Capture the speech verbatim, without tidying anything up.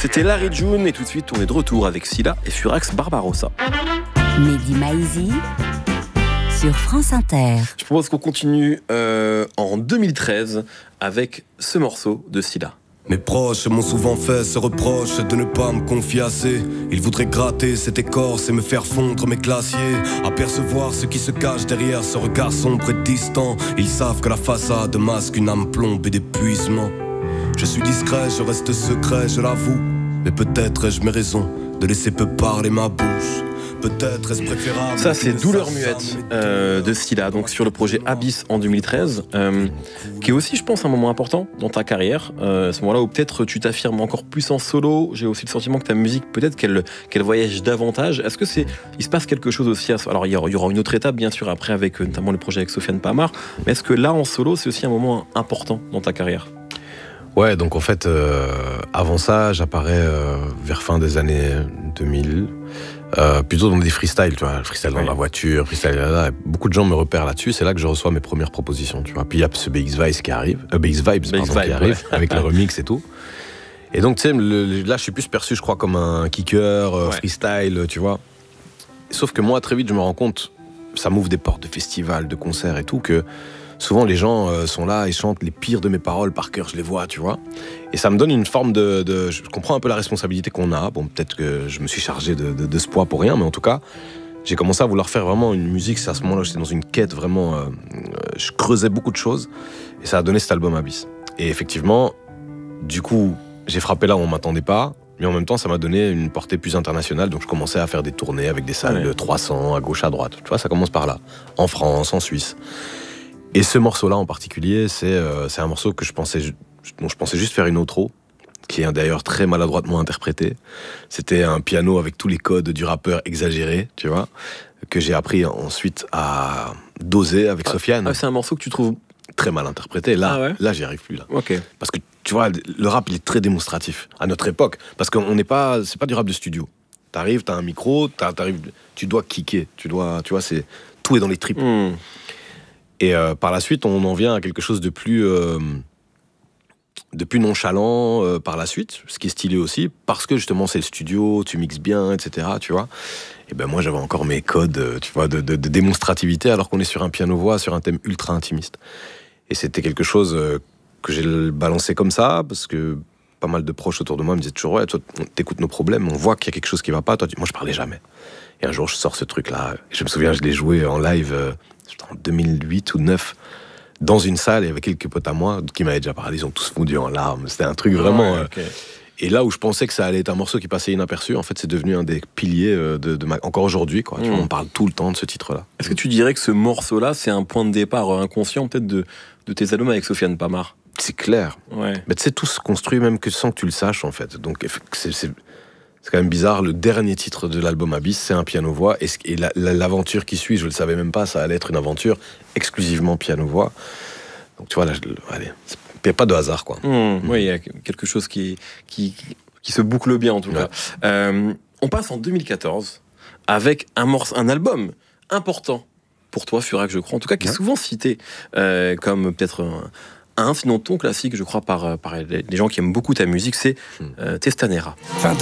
C'était Larry June et tout de suite on est de retour avec Scylla et Furax Barbarossa. Mehdi Maizi sur France Inter. Je propose qu'on continue euh, en deux mille treize avec ce morceau de Scylla. Mes proches m'ont souvent fait ce reproche de ne pas me confier assez. Ils voudraient gratter cette écorce et me faire fondre mes glaciers. Apercevoir ce qui se cache derrière ce regard sombre et distant. Ils savent que la façade masque une âme plombe et d'épuisement. Je suis discret, je reste secret, je l'avoue. Mais peut-être ai-je mes raisons de laisser peu parler ma bouche. Peut-être est-ce préférable. Ça c'est Douleur muette euh, de Scylla, donc sur le projet Abyss en deux mille treize, euh, qui est aussi je pense un moment important dans ta carrière, euh, à ce moment-là où peut-être tu t'affirmes encore plus en solo. J'ai aussi le sentiment que ta musique peut-être qu'elle, qu'elle voyage davantage. Est-ce que c'est, il se passe quelque chose aussi à... Alors il y aura une autre étape bien sûr après avec notamment le projet avec Sofiane Pamart, mais est-ce que là en solo c'est aussi un moment important dans ta carrière? Ouais, donc en fait, euh, avant ça, j'apparais euh, vers fin des années deux mille, euh, plutôt dans des freestyles, tu vois, freestyle dans oui. la voiture, freestyle là, là. Beaucoup de gens me repèrent là-dessus, c'est là que je reçois mes premières propositions, tu vois. Puis il y a ce B X Vibes qui arrive, euh, B X Vibes, pardon, Vibe, qui arrive, ouais. avec le remix et tout. Et donc, tu sais, là, je suis plus perçu, je crois, comme un kicker, euh, ouais. freestyle, tu vois. Sauf que moi, très vite, je me rends compte, ça m'ouvre des portes de festivals, de concerts et tout, que souvent les gens euh, sont là et chantent les pires de mes paroles par cœur, je les vois, tu vois. Et ça me donne une forme de, de... Je comprends un peu la responsabilité qu'on a. Bon, peut-être que je me suis chargé de, de, de ce poids pour rien, mais en tout cas, j'ai commencé à vouloir faire vraiment une musique. C'est à ce moment-là que j'étais dans une quête vraiment... Euh, je creusais beaucoup de choses et ça a donné cet album Abyss. Et effectivement, du coup, j'ai frappé là où on m'attendait pas, mais en même temps, ça m'a donné une portée plus internationale. Donc je commençais à faire des tournées avec des salles ouais. de trois cents à gauche, à droite. Tu vois, ça commence par là. En France, en Suisse. Et ce morceau-là en particulier, c'est, euh, c'est un morceau que je pensais, dont je pensais juste faire une outro, qui est d'ailleurs très maladroitement interprété. C'était un piano avec tous les codes du rappeur exagéré, tu vois, que j'ai appris ensuite à doser avec ah, Sofiane. Ah, c'est un morceau que tu trouves très mal interprété. Là, ah ouais là, j'y arrive plus là. Okay. Parce que tu vois, le rap, il est très démonstratif à notre époque, parce qu'on n'est pas, c'est pas du rap de studio. T'arrives, t'as un micro, t'arrives, tu dois kicker, tu dois, tu vois, c'est tout est dans les tripes. Mm. Et euh, par la suite, on en vient à quelque chose de plus, euh, de plus nonchalant euh, par la suite, ce qui est stylé aussi, parce que justement c'est le studio, tu mixes bien, et cetera. Tu vois. Et ben moi j'avais encore mes codes, tu vois, de, de, de démonstrativité, alors qu'on est sur un piano-voix, sur un thème ultra intimiste. Et c'était quelque chose euh, que j'ai balancé comme ça, parce que pas mal de proches autour de moi me disaient toujours ouais, toi t'écoutes nos problèmes, on voit qu'il y a quelque chose qui va pas. Toi, tu... moi je parlais jamais. Et un jour je sors ce truc-là. Je me souviens, je l'ai joué en live. Euh, en deux mille huit ou deux mille neuf, dans une salle, il y avait quelques potes à moi qui m'avaient déjà parlé, ils ont tous fondu en larmes. C'était un truc vraiment... Ouais, okay. euh, et là où je pensais que ça allait être un morceau qui passait inaperçu, en fait, c'est devenu un des piliers de, de ma... encore aujourd'hui, quoi. Mmh. Tu vois, on parle tout le temps de ce titre-là. Est-ce que tu dirais que ce morceau-là, c'est un point de départ inconscient, peut-être, de, de tes albums avec Sofiane Pamart? C'est clair. Ouais. Mais tu sais, tout se construit même que sans que tu le saches, en fait. Donc, c'est... c'est... C'est quand même bizarre, le dernier titre de l'album Abyss, c'est un piano-voix, et, et la, la, l'aventure qui suit, je le savais même pas, ça allait être une aventure exclusivement piano-voix. Donc tu vois, là, il n'y a pas de hasard, quoi. Mmh, mmh. Oui, il y a quelque chose qui, qui, qui se boucle bien, en tout ouais. cas. Euh, on passe en deux mille quatorze, avec un, morceau, un album important pour toi, Furax, je crois, en tout cas, qui est ouais. souvent cité euh, comme peut-être... Un, un, sinon ton classique, je crois, par, par les gens qui aiment beaucoup ta musique, c'est euh, Testanera. vingt